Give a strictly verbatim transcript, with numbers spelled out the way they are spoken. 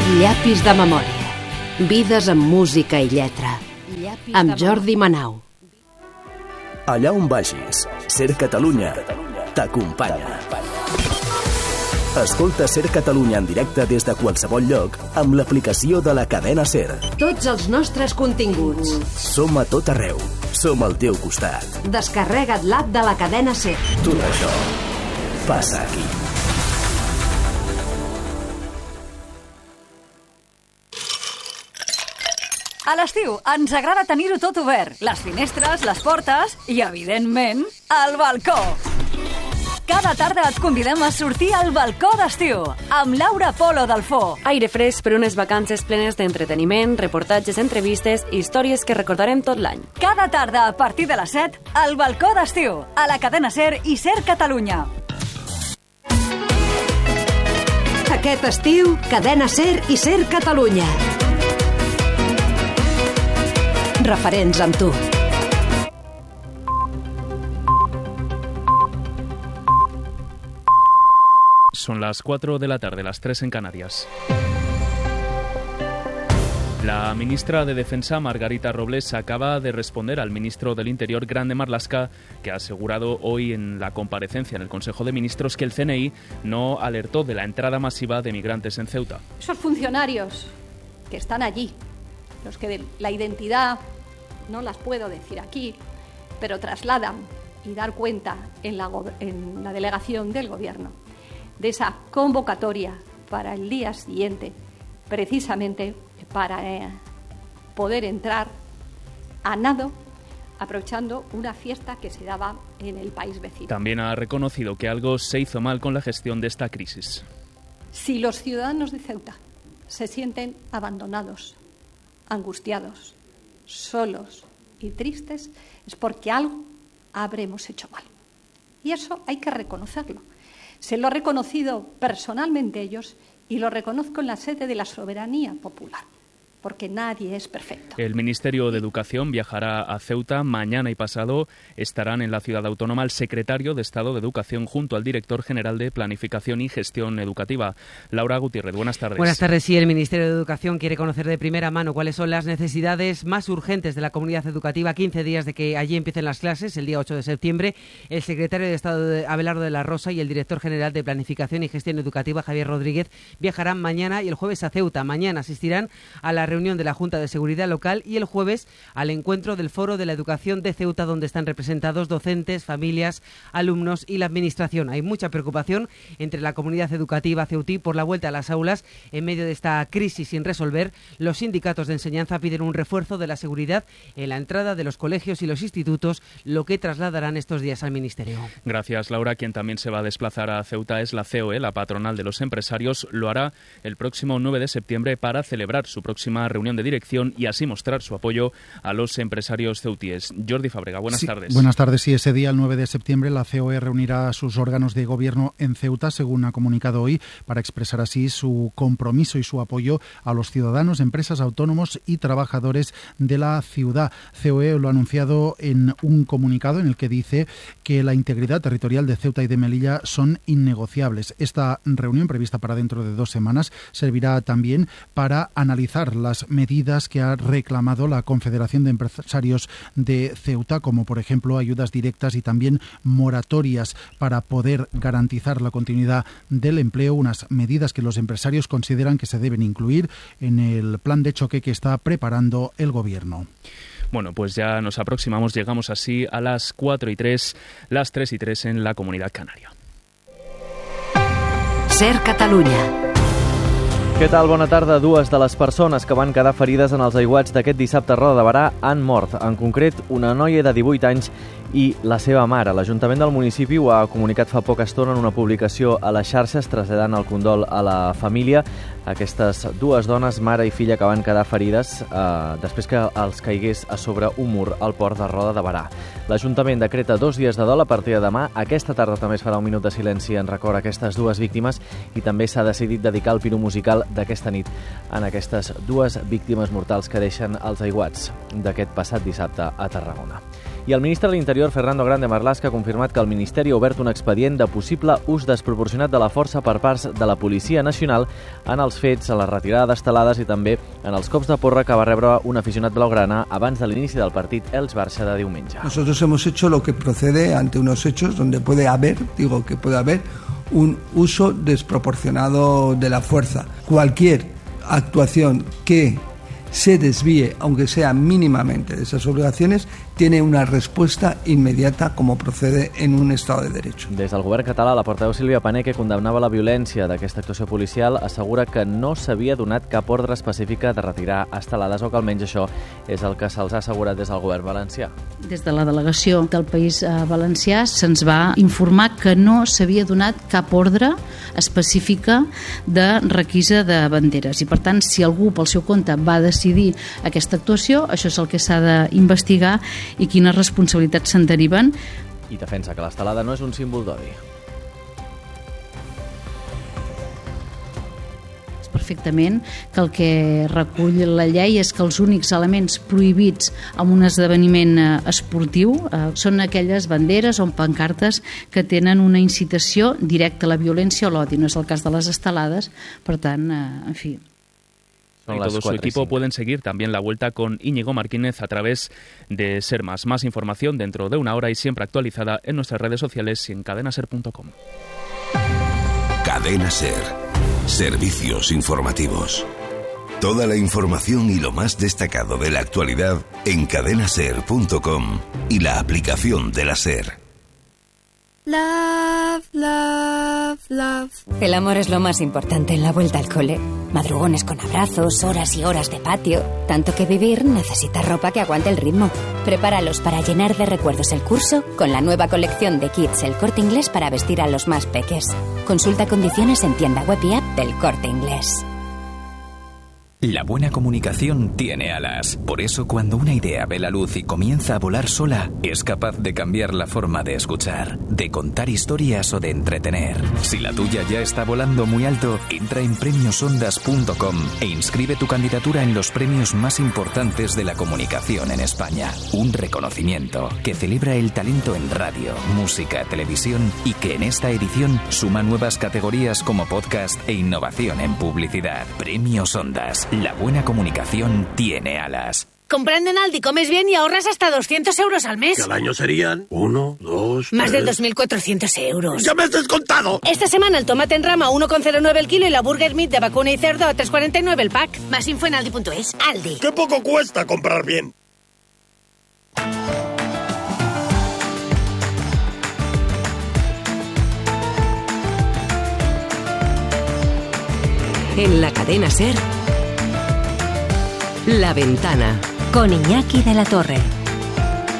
Llapis de memòria. Vides amb música i lletra. Amb Jordi Manau. Allà on vagis, Ser Catalunya t'acompanya. Escolta Ser Catalunya en directe des de qualsevol lloc amb l'aplicació de la cadena Ser. Tots els nostres continguts. Som a tot arreu. Som al teu costat. Descarrega't l'app de la cadena Ser. Tot això passa aquí. A l'estiu ens agrada tenir-ho tot obert. Les finestres, les portes i, evidentment, el balcó. Cada tarda et convidem a sortir al balcó d'estiu amb Laura Polo Dalfó. Aire fresc per unes vacances plenes d'entreteniment, reportatges, entrevistes i històries que recordarem tot l'any. Cada tarda a partir de les set, al balcó d'estiu, a la cadena Ser i Ser Catalunya. Aquest estiu, cadena Ser i Ser Catalunya. Referents amb tu. Son las cuatro de la tarde, las tres en Canarias. La ministra de Defensa, Margarita Robles, acaba de responder al ministro del Interior, Grande Marlaska, que ha asegurado hoy en la comparecencia en el Consejo de Ministros que el C N I no alertó de la entrada masiva de migrantes en Ceuta. Esos funcionarios que están allí, los que la identidad no las puedo decir aquí, pero trasladan y dar cuenta en la, en la delegación del Gobierno de esa convocatoria para el día siguiente, precisamente para eh, poder entrar a nado, aprovechando una fiesta que se daba en el país vecino. También ha reconocido que algo se hizo mal con la gestión de esta crisis. Si los ciudadanos de Ceuta se sienten abandonados, angustiados, solos y tristes, es porque algo habremos hecho mal. Y eso hay que reconocerlo. Se lo he reconocido personalmente ellos y lo reconozco en la sede de la soberanía popular, porque nadie es perfecto. El Ministerio de Educación viajará a Ceuta mañana y pasado. Estarán en la ciudad autónoma el secretario de Estado de Educación junto al director general de Planificación y Gestión Educativa. Laura Gutiérrez, buenas tardes. Buenas tardes. Sí, el Ministerio de Educación quiere conocer de primera mano cuáles son las necesidades más urgentes de la comunidad educativa. quince días de que allí empiecen las clases, el día ocho de septiembre. El secretario de Estado, de Abelardo de la Rosa, y el director general de Planificación y Gestión Educativa, Javier Rodríguez, viajarán mañana y el jueves a Ceuta. Mañana asistirán a la reunión de la Junta de Seguridad Local y el jueves al encuentro del Foro de la Educación de Ceuta, donde están representados docentes, familias, alumnos y la administración. Hay mucha preocupación entre la comunidad educativa ceutí por la vuelta a las aulas en medio de esta crisis sin resolver. Los sindicatos de enseñanza piden un refuerzo de la seguridad en la entrada de los colegios y los institutos, lo que trasladarán estos días al Ministerio. Gracias, Laura. Quien también se va a desplazar a Ceuta es la C O E, la patronal de los empresarios. Lo hará el próximo nueve de septiembre para celebrar su próxima reunión de dirección y así mostrar su apoyo a los empresarios ceutíes. Jordi Fábrega, buenas sí, tardes. Buenas tardes. Sí, ese día, el nueve de septiembre, la C O E reunirá a sus órganos de gobierno en Ceuta, según ha comunicado hoy, para expresar así su compromiso y su apoyo a los ciudadanos, empresas, autónomos y trabajadores de la ciudad. C O E lo ha anunciado en un comunicado en el que dice que la integridad territorial de Ceuta y de Melilla son innegociables. Esta reunión, prevista para dentro de dos semanas, servirá también para analizar las medidas que ha reclamado la Confederación de Empresarios de Ceuta, como por ejemplo ayudas directas y también moratorias para poder garantizar la continuidad del empleo, unas medidas que los empresarios consideran que se deben incluir en el plan de choque que está preparando el Gobierno. Bueno, pues ya nos aproximamos, llegamos así a las cuatro y tres, las tres y tres en la Comunitat Canaria. Ser Catalunya. Què tal? Bona tarda. Dues de les persones que van quedar ferides en els aiguats d'aquest dissabte a Roda de Berà han mort. En concret, una noia de divuit anys i la seva mare. L'Ajuntament del municipi ho ha comunicat fa poca estona en una publicació a les xarxes, traslladant el condol a la família. Aquestes dues dones, mare i filla, que van quedar ferides eh, després que els caigués a sobre un mur al port de Roda de Berà. L'Ajuntament decreta dos dies de dol a partir de demà. Aquesta tarda també es farà un minut de silenci en record a aquestes dues víctimes i també s'ha decidit dedicar el piro musical d'aquesta nit en aquestes dues víctimes mortals que deixen els aiguats d'aquest passat dissabte a Tarragona. I el ministre de l'Interior, Fernando Grande Marlaska, ha confirmat que el Ministeri ha obert un expedient de possible ús desproporcionat de la força per parts de la Policia Nacional en els fets, a la retirada d'estelades i també en els cops de porra que va rebre un aficionat blaugrana abans de l'inici del partit Elx-Barça de diumenge. Nosotros hemos hecho lo que procede ante unos hechos donde puede haber, digo que puede haber, un uso desproporcionado de la fuerza. Cualquier actuación que se desvíe, aunque sea mínimamente, de esas obligaciones, tiene una respuesta inmediata como procede en un Estado de Derecho. Des del govern català, la portaveu Sílvia Pané, que condemnava la violència d'aquesta actuació policial, assegura que no s'havia donat cap ordre específica de retirar estelades o que almenys això és el que se'ls ha assegurat des del govern valencià. Des de la delegació del País Valencià se'ns va informar que no s'havia donat cap ordre específica de requisa de banderes i, per tant, si algú pel seu compte va decidir aquesta actuació, això és el que s'ha d'investigar i quines responsabilitats se'n deriven. I defensa que l'estelada no és un símbol d'odi. Perfectament que el que recull la llei és que els únics elements prohibits en un esdeveniment esportiu eh, són aquelles banderes o pancartes que tenen una incitació directa a la violència o l'odi. No és el cas de les estelades, per tant, eh, en fi... Y todo su equipo pueden seguir también la vuelta con Íñigo Martínez a través de Ser Más. Más información dentro de una hora y siempre actualizada en nuestras redes sociales y en cadena ser punto com. Cadena Ser. Servicios informativos. Toda la información y lo más destacado de la actualidad en cadena ser punto com y la aplicación de la SER. Love, love, love. El amor es lo más importante en la vuelta al cole. Madrugones con abrazos, horas y horas de patio. Tanto que vivir necesita ropa que aguante el ritmo. Prepáralos para llenar de recuerdos el curso con la nueva colección de kits El Corte Inglés para vestir a los más peques. Consulta condiciones en tienda web y app del Corte Inglés. La buena comunicación tiene alas. Por eso, cuando una idea ve la luz y comienza a volar sola, es capaz de cambiar la forma de escuchar, de contar historias o de entretener. Si la tuya ya está volando muy alto, entra en premios ondas punto com e inscribe tu candidatura en los premios más importantes de la comunicación en España. Un reconocimiento que celebra el talento en radio, música, televisión y que en esta edición suma nuevas categorías como podcast e innovación en publicidad. Premios Ondas. La buena comunicación tiene alas. Comprando en Aldi comes bien y ahorras hasta doscientos euros al mes. Que al año serían uno, dos, Más tres... de dos mil cuatrocientos euros. ¡Ya me has descontado! Esta semana el tomate en rama a uno coma cero nueve el kilo y la burger meat de vacuna y cerdo a tres coma cuarenta y nueve el pack. Más info en aldi punto es. Aldi. ¡Qué poco cuesta comprar bien! En la cadena SER, La Ventana. Con Iñaki de la Torre.